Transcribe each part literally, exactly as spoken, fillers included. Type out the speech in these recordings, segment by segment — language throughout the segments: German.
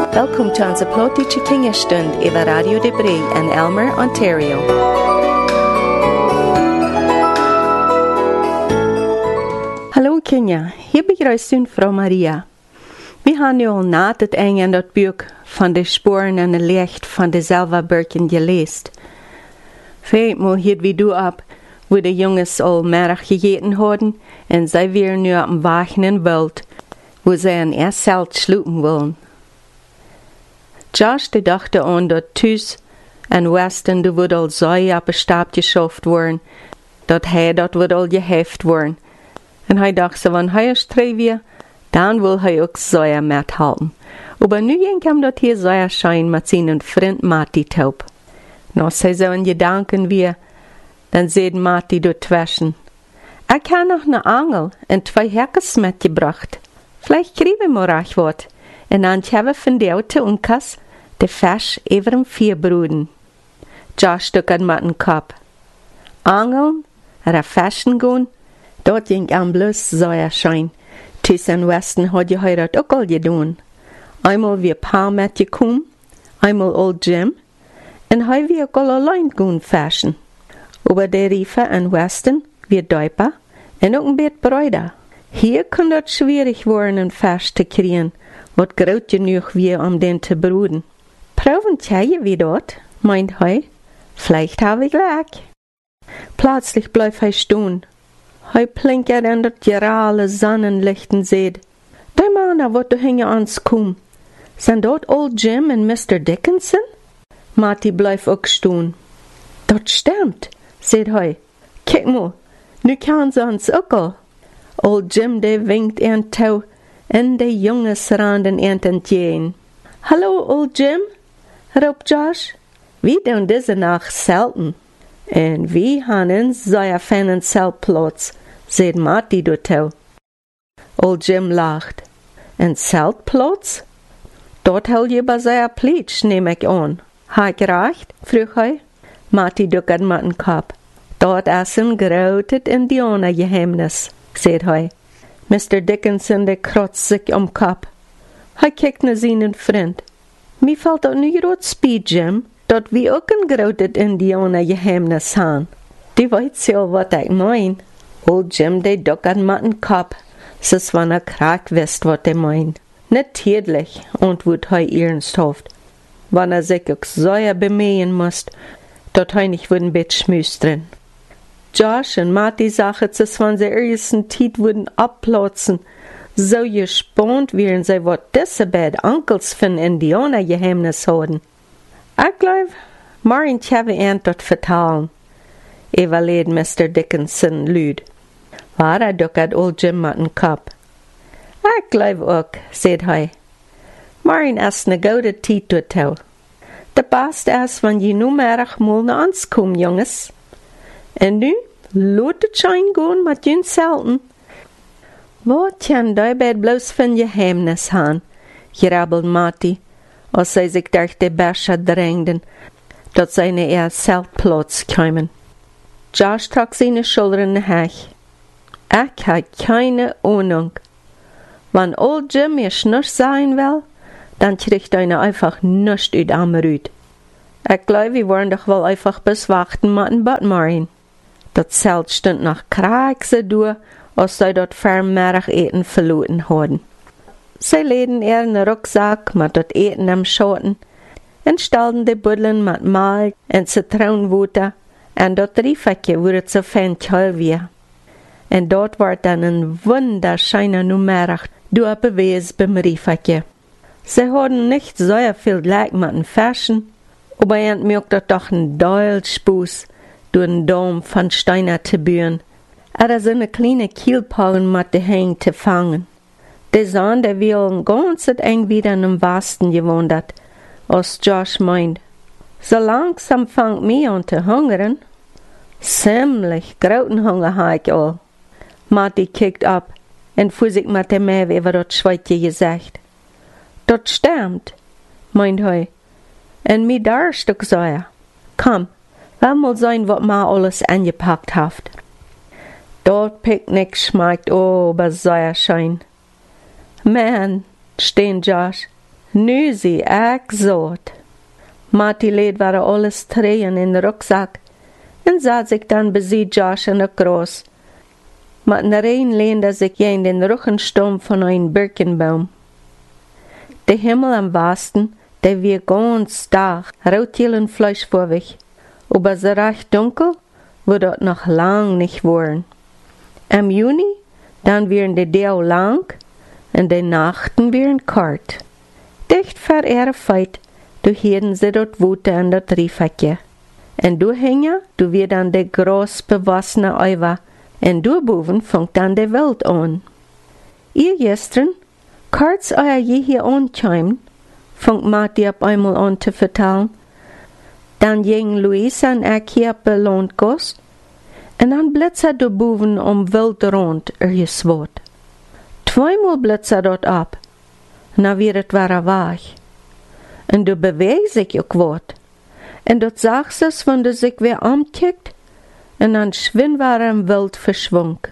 Welkom til onze plotische kingerstund over Radio de Bree in Elmer, Ontario. Hallo Kinja, hier begrüßt u Frau Maria. We hebben nu al na het einde in dat boek van de sporen en de licht van de Zelva-berken gelezen. Vijfmaal hield we du op, wo de jongens al middag gegeten hadden en zij weer nu op een wagen in wild, wo zij een eerst zelt sluiten willen. Josh de dachte aan dat thuis en Westen de would al zo op een stap geschoft worden, dat hij dat would al geheft worden. En hij dacht zo, wanneer hij is weer, dan wil hij ook zo met helpen. Maar nu ging hem dat hier zo schijn met zijn vriend Mati taub. Als zij zo in gedanken weer, dan zei Mati door twischen. Ik heb nog een angel en twee hekkers metgebracht. Vielleicht kriegen wir morgen wat. En dan hebben we van de te unkas de vis over een vier broeden. Josh stuk aan met een kop. Angeln, er vissen gaan, dat ging aan bloos zo erschijn. Thuis in Westen had je hij dat ook al gedaan. Einmal wie Pa met je kom, einmal old Jim, en hij wie ook al alleen gaan vissen. Over de rieven in Westen wie duipen en ook een beetje bruiden. Hier kan dat schwierig worden een vis te krijgen, wat groot genoeg weer om den te broeden. Proeven jij wie dat, meint hij. Vielleicht habe ich gelijk. Plötzlich blijft hij staan. Hij plinkert in dat gerale Sonnenlicht en zegt, die mannen wat du hinge ans kom, zijn dat old Jim en mister Dickinson? Marty blijft ook staan. Dat stimmt, zegt hij. Kijk maar, nu kan ze ons ook al. Old Jim de winkt een touw en de jongens randen een entgegen. Hallo old Jim, roept Josh. We doen deze nacht zelten. En we hebben zo'n fijne zeltplaats, zegt Marty door touw. Old Jim lacht. En zeltplaats? Dat hel je bij zo'n pleats, neem ik aan. Ha ik recht? Vroeg hij. Marty dukkert met een kop. Dat is een groot Indianergeheimnis, zegt hij. mister Dickinson de krotst zich om kop. Hij kijkt naar zijn vriend. Me valt dat nu groot speed, Jim, dat we ook een groot Indianergeheimnis hebben. Die weet zelf wat ik meen. Old Jim de dukkert met een kop, zoals wanneer kraak wist wat hij meen. Natuurlijk, antwoordt hij ernsthaft. Wanneer zich ook zo bemeien moest, dat hij niet een beetje schmusteren. Josh en Marty zagen es, wenn sie ersten Tijd würden abplatzen. So gespannt wären sie, wat diese beiden Onkels von Indianergeheimnis hadden. Ich glaube, morgen hebben we een tot vertalen, evalueert mister Dickinson luid. Waar hij dukkert old Jim met een kop. Ich glaube ook, zegt hij. Morgen is een goede tijd toe. De beste is, wenn je nu merk mal naar ons komt, jongens. En nu, laat het schijn gaan met jullie zelten. Wat kan daarbij bloos van je geheimnis hebben, grabbelt Marty, als zij zich door de bergen drängden, dat zij naar haar zeltplaats kwamen. Josh trok zijn schulteren heg. Ik heb keine Ahnung. Wenn old Jim mir schnursch sein will, dann kriegt einer einfach nichts uit am Rüd. Ich glaube, wir wollen doch wohl einfach bis warten mit dem Badmarin. Dat Zelt stond noch kraakse door, als zij dat vermiddag eten verloren hadden. Zij leden er een rugzak met dat eten am schoten en stelden de buddelen met maal en citroenwater en dat riefetje waar het zo fijn koud weer. En dat wordt dan een wunderschöner nummerdag door bewees beim riefetje. Zij hadden niet zo veel gelijk met een fashion, aber er merkt dat toch een duilspoes door een dom van Steiner te buren. Er is een kleine kielpallen met de hang te vangen. De zon der wil ganz eng wieder in dem Westen gewandert, als Josh meint. So langsam fangt mir an te hungeren. Ziemlich großen Hunger habe ich al. Marty kijkt op en voelt zich met de mewe over dat schweitje gezegd. Dat stimmt, meint hij. En mi darst ook zo. Kom, wel mal zijn wat ma alles angepackt heeft. Dat Picknick schmeckt oh, aber sehr schön. Man, stehen Josh, Nu zie ik zout. Marty leed waren alles treien in de rugzak en zat zich dan bij Josh en de kroos. Maar naar een leende zich in den Rückensturm von een birkenbaum. De Himmel am Westen, der wir ganz stark, rotiel en fleischvorwig. Aber so recht dunkel wird dort noch lang nicht worden. Im Juni, dann wären die Däu lang und die Nachten wären kort. Dicht vor ihrer Feit, du hielten sie dort Wute an dat Riefakje. En du hängen, du wir dann de groß bewassene Eiwa, en du boven fangt dann de Welt an. Ihr gestern, kurz euer je hier ankämen, fangt Marty ab einmal an zu vertellen, dann ging Luisa en ik hier op de landkast, en dan blitzer du boven om wild rond er je zwart. Tweemaal blitzer dort ab, na weer het ware waag. En du beweegt zich ook wat. En dat zag ze, wanneer du zich weer omkijkt, en dan schwin waren im wild verschwunk.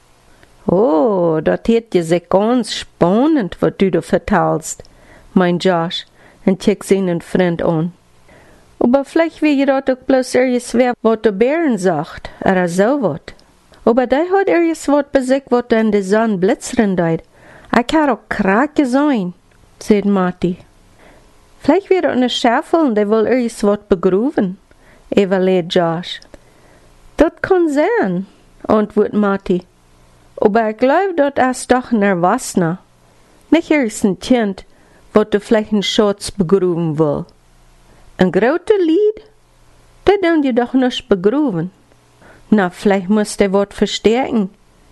Oh, dat heet je zich ganz spannend, wat du da vertelst, mein Josh, en kijkt seinen Freund an. Aber vielleicht wie je dat ook bloß ergens weer wat de Bären sagt, oder so wat. Aber die hat ergens wat bei sich, wat in de Sonne blitzern deed. Ich kann auch krake sein, sagt Marty. Vielleicht wird eine Schäfel und der will ergens wat begrooven, evaluiert Josh. Das kann sein, antwortet Marty. Aber ich glaube, das ist doch ein Erwachsener. Nicht erst ein Kind, wat de vielleicht einen Schatz begrooven will. Ein groter Lied, der dann je doch nicht begrooven. Na, vielleicht muss der wat verstärken.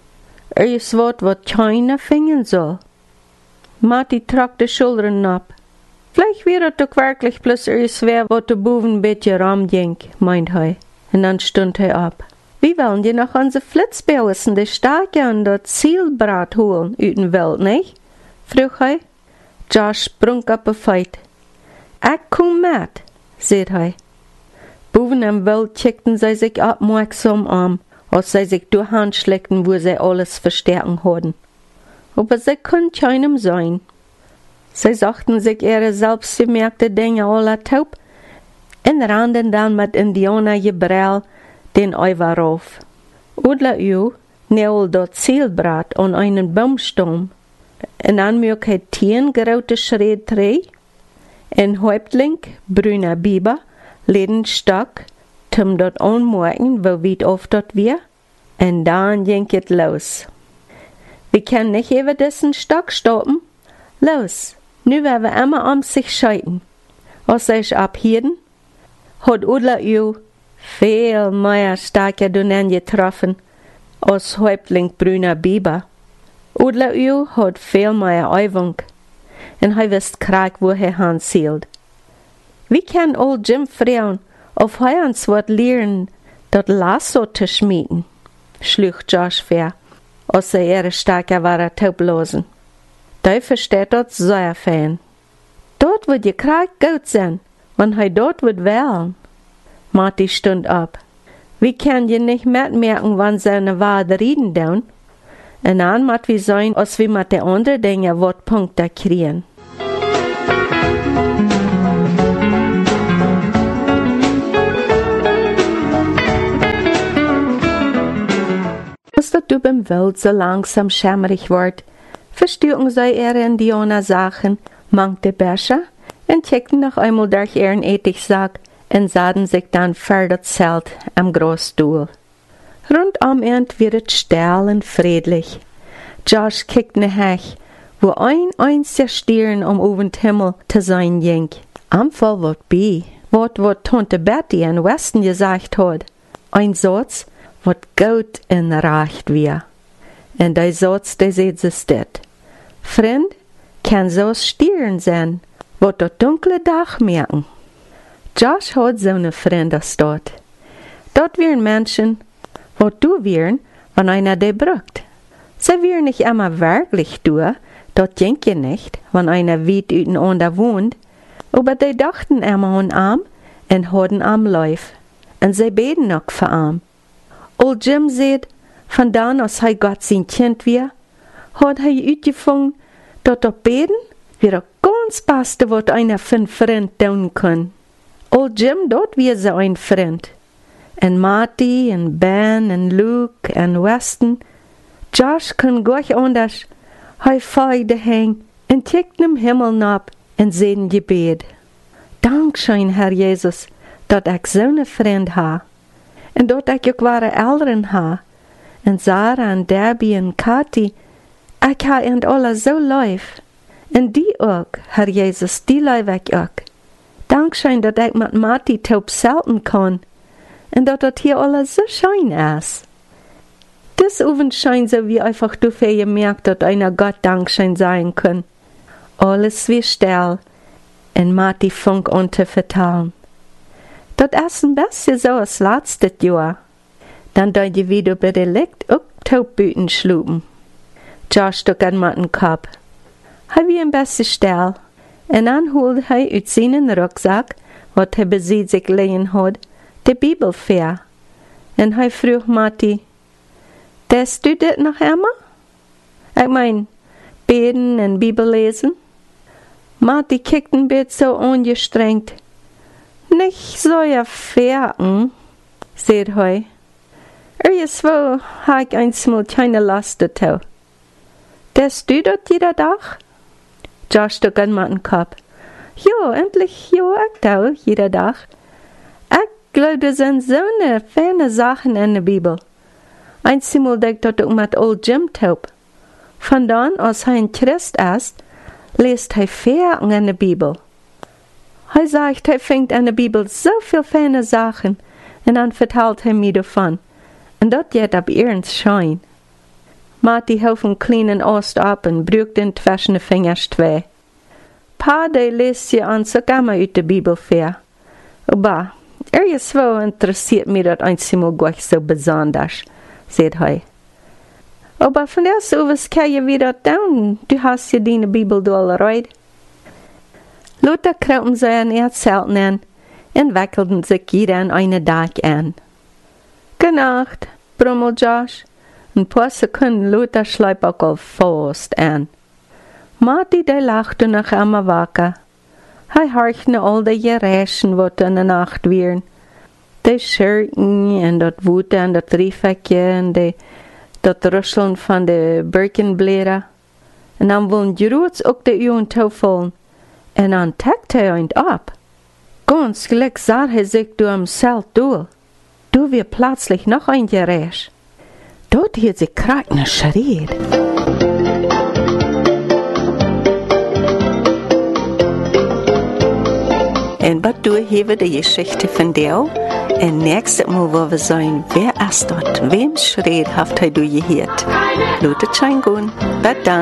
Er ist wat, wat keiner finden soll. Marty trok de Schultern ab. Vielleicht wäre es doch wirklich bloß erst wer, wat de Buben ein bisschen ramging, meint er. Und dann stund er ab. Wir wollen dir noch unsere Flitzbausen, die Starke und das Zielbrat holen, uit den Welt, nicht? Frug er. Josh sprung ab und feit. Ich komm mit, sagt er. Boven im Wald checkten sie sich aufmerksam an, als sie sich durch Hand schleckten, wo sie alles verstärken hatten. Aber sie konnten keinem sein. Sie sagten sich ihre selbstgemerkte Dinge alle taub und rannten dann mit Indianergebrüll den Eiver rauf. Oder u nähl dort Zielbrat an einen Baumstamm und dann mög hij tien grote Schrädtree, ein Häuptling, brüner Biber, leden Stock, zum dort anmerken, wo weit oft dort wir, und dann ging es los. Wir können nicht über diesen Stock stoppen. Los, nu werden wir immer um sich scheiden. Als ich abhielten, hat Udler u viel mehr starker Dunnen getroffen als Häuptling brüner Biber. Udler u hat viel mehr Übung, und er wisst krank, wo er hanzielt. Wie kann old Jim fragen, ob er uns wat lernen, dat Lasso zu schmieden? Schlug Josh vor, als er ihre starker war taublosen. Der versteht das sehr fein. Dort wird je krank gut sein, wenn er dort wird wählen. Marty stund ab. Wie kann je nicht mitmerken, wann seine Wade reden down? Und dann mat wie sein, als wir mit der anderen Dinge Wortpunkte kriegen. Als das du beim Welt so langsam schämmerig wird, verstürken sie ihre Indianer-Sachen, mankte Becher, und checkten noch einmal durch ihren Ethiksack und sahen sich dann vor das Zelt am Großstuhl. Rundum end wird es still und friedlich. Josh kickt ne Hech, wo ein einziger Stirn um oben Himmel zu sein ging. Am Fall wird bi, wat wat Tante Betty in Westen gesagt hat. Ein Satz, wat gut und recht wir. Und der Satz, der sieht sich dit. Freund, kann so Stirn sein, wat das dunkle Dach merken. Josh hat so ne Freunde dort. Dort wären Menschen, wat du wären, wenn einer die braucht. Sie wären nicht immer wirklich du, dort denk je nicht, wenn einer weit üteinander wohnt, aber die dachten immer an Arm und hatten am Lauf, und sie beten auch für Arm. Old Jim sagt, von dann aus er Gott sein Kind wir, hat er uitgefangen, dort auf beten, wir ganz das Beste, was einer für einen Freund tun kann. Old Jim, dort wir so ein Freund. En Marty, en Ben, en Luke, en Weston. Josh kann gleich anders. Hij feide hang en tikt nem Himmel nab en zeden Gebet. Dankschein, Herr Jesus, dat ik zo'n vriend ha. En dat ik ook ware Eltern ha. En Sarah en Debbie en Katy. Ik ha en alle zo lief. En die ook, Herr Jesus, die lief ik ook. Dankschein dat ik met Marty taub zelten kan. En dat dat hier alle so schön is. Das oven scheint so wie einfach du für gemerkt, dass einer Gott Dankschein sein kann. Alles wie still. En Marty fängt an zu vertellen. Dat ist ein bisschen so als letztes Jahr. Dann da je wieder bei der Licht auch Taubbüten schlupen. Josh stuk an Martin Kopf. Hij wie ein bisschen still. En dann holt hij uit seinen Rucksack, wat hij bezit sich lehen had, de Bibel ver. En hij vroeg Marty, Des du dit noch immer? Ich mein, beten en Bibel lesen? Marty kijkt ein bisschen so angestrengt. Nicht so ja verken, sagt er. Irgendwo ha ich einmal keine Last dazu. Des du dort jeder Tag? Josh stuk an Martin Kopf. Jo, endlich jo ich da jeder Tag. Ich glaube, das sind so ne feine Sachen in der Bibel. Einmal denkt dat ook met Old Jim taub. Vandaan, als hij een Christ is, leest hij Versen in de Bibel. Hij sagt, hij vindt in de Bibel zoveel fijne Sachen en dan vertelt hij mir davon. En dat jet op ernst schijn. Marty hield een kleinen Ost op en brukte in tussen de vingers twee. Pa, die leest je aan zo gamma uit de Bibel ver. Aber, irgendwo interessiert mir dat einmal gleich so besonders. Sagt hij. Aber von der sowas kann je wieder down. Du hast ja deine Bibel dolle reid. Luther kropen sie an ihr Zelten an und wickelten sich jeder an eine Dag an. Genacht, brummelt Josh. Ein paar Sekunden Luther schleip auch al fast an. Marty, die lachte noch einmal wacker. Hij horchte all die Geräuschen, wat in der Nacht wären. Die Schirken en dat Woeten en dat Riefekje en die, dat Ruscheln van de Birkenblätter. En dan willen Jeroens ook de uwen toevallen. En dan takt hij eind op. Ganz gelijk sah hij zich door hemzelf door. Du wir plötzlich noch ein Geräusch. Dort hier sie kraken schriet. En wat doe hebben de Geschichte von dir? En nächstes Mal wollen wir sein, wer ist dort? Wem schreit haft hij du gehört? Lotet schein gut. Bis dann.